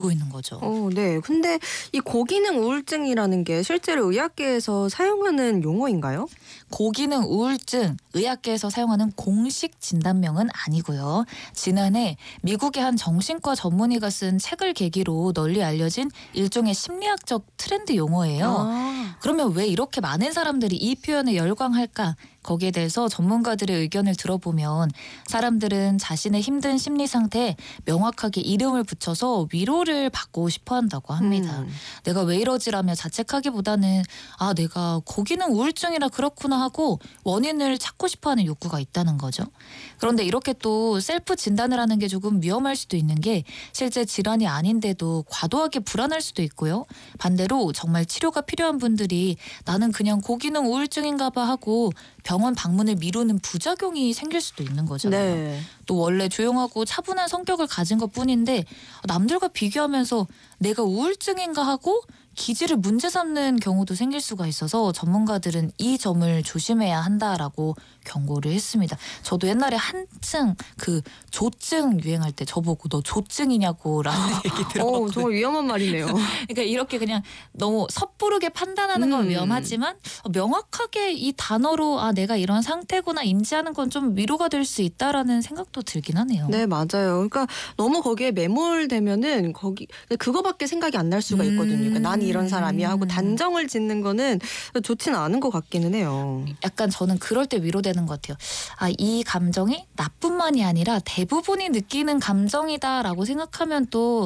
있는 거죠. 네. 근데 이 고기능 우울증이라는 게 실제로 의학계에서 사용하는 용어인가요? 고기능 우울증, 의학계에서 사용하는 공식 진단명은 아니고요. 지난해 미국의 한 정신과 전문의가 쓴 책을 계기로 널리 알려진 일종의 심리학적 트렌드 용어예요. 아. 그러면 왜 이렇게 많은 사람들이 이 표현에 열광할까? 거기에 대해서 전문가들의 의견을 들어보면 사람들은 자신의 힘든 심리 상태에 명확하게 이름을 붙여서 위로를 받고 싶어 한다고 합니다. 내가 왜 이러지라며 자책하기보다는 내가 고기능 우울증이라 그렇구나 하고 원인을 찾고 싶어하는 욕구가 있다는 거죠. 그런데 이렇게 또 셀프 진단을 하는 게 조금 위험할 수도 있는 게 실제 질환이 아닌데도 과도하게 불안할 수도 있고요. 반대로 정말 치료가 필요한 분들이 나는 그냥 고기능 우울증인가 봐 하고 병원 방문을 미루는 부작용이 생길 수도 있는 거잖아요. 네. 또 원래 조용하고 차분한 성격을 가진 것뿐인데 남들과 비교하면서 내가 우울증인가 하고 기질을 문제 삼는 경우도 생길 수가 있어서 전문가들은 이 점을 조심해야 한다라고 경고를 했습니다. 저도 옛날에 한층 그 조증 유행할 때 저보고 너 조증이냐고 라는 얘기 들어봤거든요. 정말 위험한 말이네요. 그러니까 이렇게 그냥 너무 섣부르게 판단하는 건 위험하지만 명확하게 이 단어로 내가 이런 상태구나 인지하는 건 좀 위로가 될 수 있다라는 생각도 들긴 하네요. 네, 맞아요. 그러니까 너무 거기에 매몰되면은 그거밖에 생각이 안 날 수가 있거든요. 그러니까 난 이런 사람이야 하고 단정을 짓는 거는 좋지는 않은 것 같기는 해요. 약간 저는 그럴 때 위로되는 것 같아요. 이 감정이 나뿐만이 아니라 대부분이 느끼는 감정이다라고 생각하면 또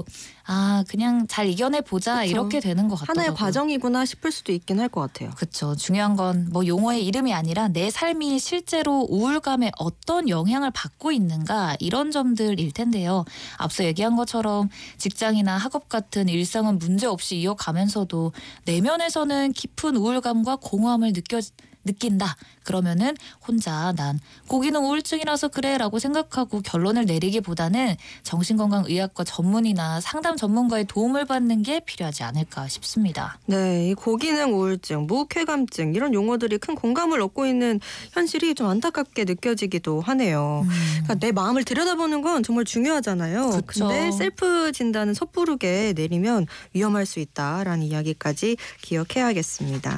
그냥 잘 이겨내보자 그쵸. 이렇게 되는 것 같더라고요. 하나의 과정이구나 싶을 수도 있긴 할 것 같아요. 그렇죠. 중요한 건 뭐 용어의 이름이 아니라 내 삶이 실제로 우울감에 어떤 영향을 받고 있는가 이런 점들일 텐데요. 앞서 얘기한 것처럼 직장이나 학업 같은 일상은 문제없이 이어가면서도 내면에서는 깊은 우울감과 공허함을 느낀다. 그러면은 혼자 난 고기능 우울증이라서 그래라고 생각하고 결론을 내리기보다는 정신건강의학과 전문의나 상담 전문가의 도움을 받는 게 필요하지 않을까 싶습니다. 네, 이 고기능 우울증, 무쾌감증 이런 용어들이 큰 공감을 얻고 있는 현실이 좀 안타깝게 느껴지기도 하네요. 그러니까 내 마음을 들여다보는 건 정말 중요하잖아요. 그쵸. 근데 셀프 진단은 섣부르게 내리면 위험할 수 있다라는 이야기까지 기억해야겠습니다.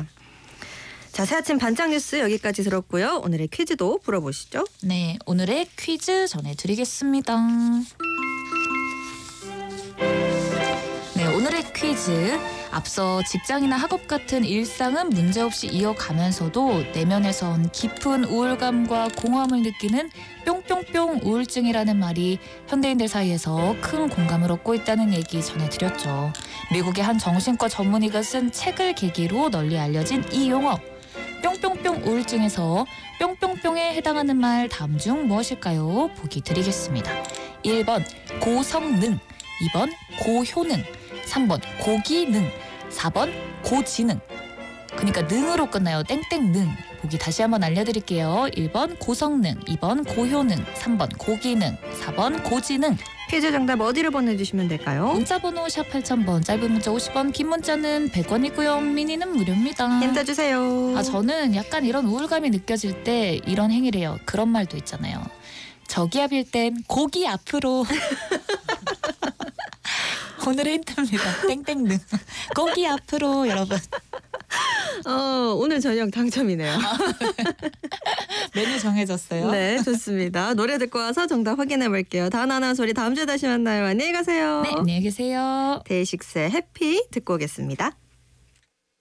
자, 새아침 반짝 뉴스 여기까지 들었고요. 오늘의 퀴즈도 풀어보시죠. 네, 오늘의 퀴즈 전해드리겠습니다. 네, 오늘의 퀴즈. 앞서 직장이나 학업 같은 일상은 문제없이 이어가면서도 내면에선 깊은 우울감과 공허함을 느끼는 뿅뿅뿅 우울증이라는 말이 현대인들 사이에서 큰 공감을 얻고 있다는 얘기 전해드렸죠. 미국의 한 정신과 전문의가 쓴 책을 계기로 널리 알려진 이 용어. 뿅뿅뿅 우울증에서 뿅뿅뿅에 해당하는 말 다음 중 무엇일까요? 보기 드리겠습니다. 1번 고성능, 2번 고효능, 3번 고기능, 4번 고지능. 그러니까 능으로 끝나요. 땡땡능. 보기 다시 한번 알려드릴게요. 1번 고성능, 2번 고효능, 3번 고기능, 4번 고지능. 퀴즈 정답 어디로 보내주시면 될까요? 문자번호 샵 8000번, 짧은 문자 50원, 긴 문자는 100원이고요. 미니는 무료입니다. 힘내주세요. 저는 약간 이런 우울감이 느껴질 때 이런 행위를 해요. 그런 말도 있잖아요. 저기압일 땐 고기 앞으로. 오늘의 힌트입니다. 땡땡능. 고기 앞으로 여러분. 오늘 저녁 당첨이네요. 메뉴 정해졌어요. 네, 좋습니다. 노래 듣고 와서 정답 확인해 볼게요. 다나나 소리 다음 주에 다시 만나요. 안녕히 가세요. 네, 안녕히 계세요. 데이식스의 해피 듣고 오겠습니다.